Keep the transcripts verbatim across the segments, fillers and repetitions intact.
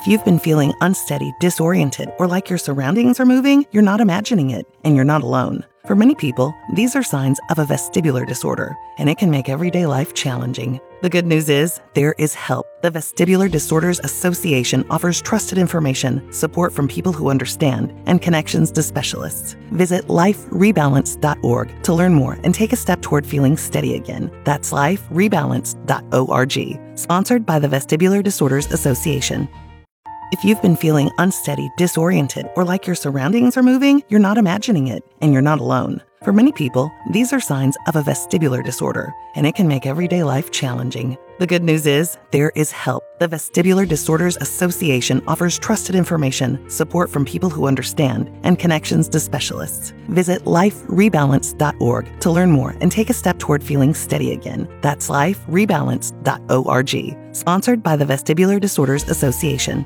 If you've been feeling unsteady, disoriented, or like your surroundings are moving, you're not imagining it, and you're not alone. For many people, these are signs of a vestibular disorder, and it can make everyday life challenging. The good news is, there is help. The Vestibular Disorders Association offers trusted information, support from people who understand, and connections to specialists. Visit life rebalance dot org to learn more and take a step toward feeling steady again. That's life rebalance dot org. Sponsored by the Vestibular Disorders Association. If you've been feeling unsteady, disoriented, or like your surroundings are moving, you're not imagining it, and you're not alone. For many people, these are signs of a vestibular disorder, and it can make everyday life challenging. The good news is, there is help. The Vestibular Disorders Association offers trusted information, support from people who understand, and connections to specialists. Visit life rebalance dot org to learn more and take a step toward feeling steady again. That's life rebalance dot org. Sponsored by the Vestibular Disorders Association.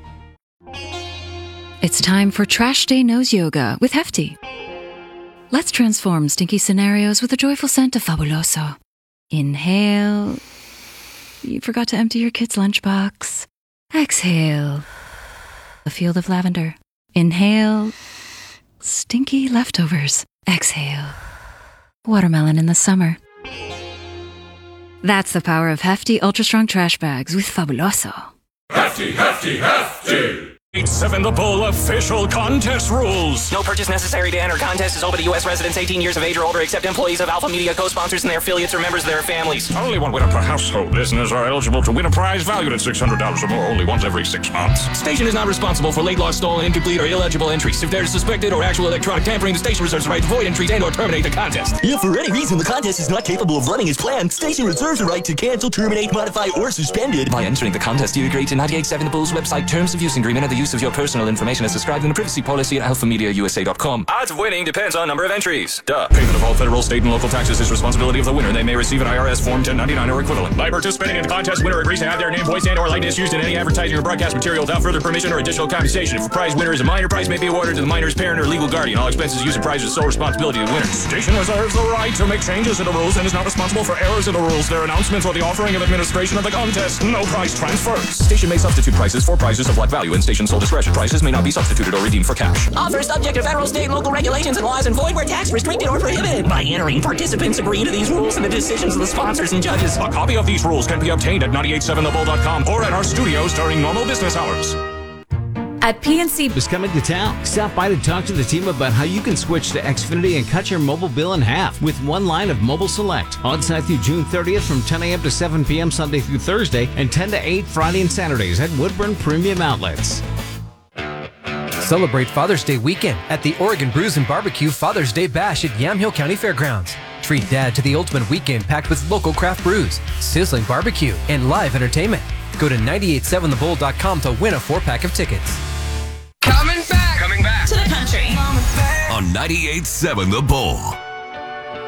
It's time for Trash Day Nose Yoga with Hefty. Let's transform stinky scenarios with a joyful scent of Fabuloso. Inhale. You forgot to empty your kid's lunchbox. Exhale. A field of lavender. Inhale. Stinky leftovers. Exhale. Watermelon in the summer. That's the power of Hefty Ultra Strong Trash Bags with Fabuloso. Hefty, hefty, hefty! eight seven The Bull official contest rules. No purchase necessary to enter. Contest is open to U S residents eighteen years of age or older, except employees of Alpha Media, co-sponsors, and their affiliates or members of their families. Only one winner per household. Listeners are eligible to win a prize valued at six hundred dollars or more only once every six months. Station is not responsible for late lost, stolen, incomplete, or illegible entries. If there is suspected or actual electronic tampering, the station reserves the right to void entries and or terminate the contest. If for any reason the contest is not capable of running as planned, station reserves the right to cancel, terminate, modify, or suspend it. By entering the contest, you agree to ninety-eight point seven The Bull's website terms of use agreement and the use of your personal information as described in the privacy policy at alpha media u s a dot com. Odds of winning depends on number of entries. Duh. Payment of all federal, state, and local taxes is responsibility of the winner. They may receive an I R S Form ten ninety-nine or equivalent. By participating in the contest, winner agrees to have their name, voice, and or likeness used in any advertising or broadcast material without further permission or additional compensation. If the prize winner is a minor, prize may be awarded to the minor's parent or legal guardian. All expenses used in prize is sole responsibility of the winner. Station reserves the right to make changes in the rules and is not responsible for errors in the rules, their announcements, or the offering of administration of the contest. No price transfers. Station may substitute prices for prizes of like value in station sole discretion. Prices may not be substituted or redeemed for cash. Offer subject to federal, state, and local regulations and laws and void where tax restricted or prohibited. By entering, participants agree to these rules and the decisions of the sponsors and judges. A copy of these rules can be obtained at ninety-eight point seven the bull dot com or at our studios during normal business hours. At P N C is coming to town. Stop by to talk to the team about how you can switch to Xfinity and cut your mobile bill in half with one line of Mobile Select. On site through June thirtieth from ten a.m. to seven p.m. Sunday through Thursday and ten to eight Friday and Saturdays at Woodburn Premium Outlets. Celebrate Father's Day weekend at the Oregon Brews and Barbecue Father's Day Bash at Yamhill County Fairgrounds. Treat Dad to the ultimate weekend packed with local craft brews, sizzling barbecue, and live entertainment. Go to ninety-eight point seven the bull dot com to win a four-pack of tickets. Coming back! Coming back! To the country. On ninety-eight point seven The Bull.